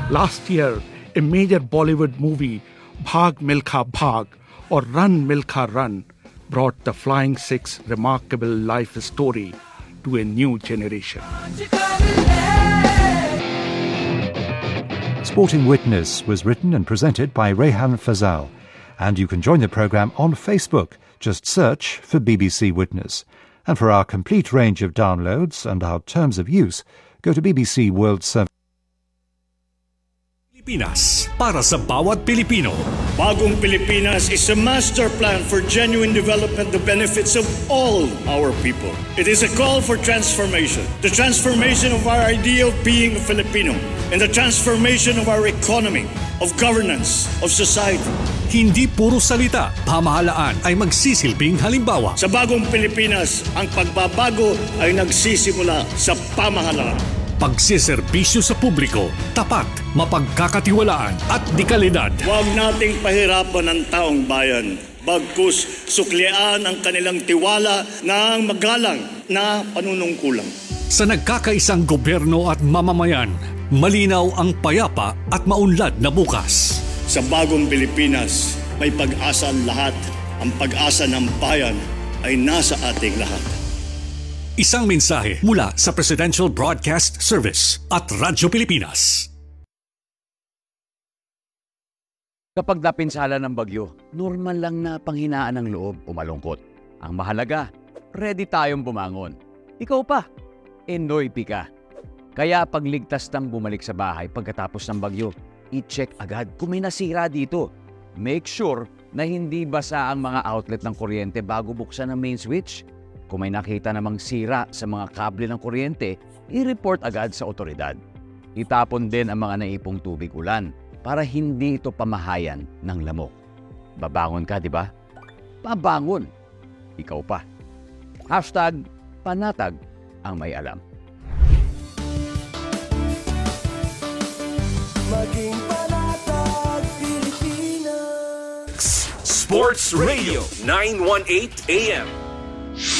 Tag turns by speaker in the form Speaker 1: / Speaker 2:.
Speaker 1: Last year, a major Bollywood movie, Bhag Milkha Bhag or Run Milkha Run, brought the Flying Six remarkable life story to a new generation.
Speaker 2: Sporting Witness was written and presented by Rehan Fazal, and you can join the programme on Facebook. Just search for BBC Witness. And for our complete range of downloads and our terms of use, go to BBC World Service.
Speaker 3: Pilipinas, para sa bawat Pilipino.
Speaker 4: Bagong Pilipinas is a master plan for genuine development, the benefits of all our people. It is a call for transformation. The transformation of our idea of being a Filipino and the transformation of our economy, of governance, of society.
Speaker 3: Hindi puro salita, pamahalaan ay magsisilbing halimbawa.
Speaker 4: Sa bagong Pilipinas, ang pagbabago ay nagsisimula sa pamahalaan.
Speaker 3: Pagsiservisyo sa publiko, tapat, mapagkakatiwalaan at dekalidad.
Speaker 4: Huwag nating pahirapan ang taong bayan. Bagkus suklian ang kanilang tiwala ng magalang na panunungkulan.
Speaker 3: Sa nagkakaisang gobyerno at mamamayan, malinaw ang payapa at maunlad na bukas.
Speaker 4: Sa bagong Pilipinas, may pag-asa ang lahat. Ang pag-asa ng bayan ay nasa ating lahat.
Speaker 3: Isang mensahe mula sa Presidential Broadcast Service at Radyo Pilipinas.
Speaker 5: Kapag napinsala ng bagyo, normal lang na panghinaan ng loob o malungkot. Ang mahalaga, ready tayong bumangon. Ikaw pa, Enoy Pica. Kaya pagligtas ng bumalik sa bahay pagkatapos ng bagyo, i-check agad kung may nasira dito. Make sure na hindi basa ang mga outlet ng kuryente bago buksan ang main switch. Kung may nakita namang sira sa mga kable ng kuryente, i-report agad sa otoridad. Itapon din ang mga naipong tubig ulan para hindi ito pamahayan ng lamok. Babangon ka, di ba? Pabangon. Ikaw pa. #panatag ang may alam.
Speaker 6: Maging panatag Pilipinas.
Speaker 7: Sports Radio 918 AM.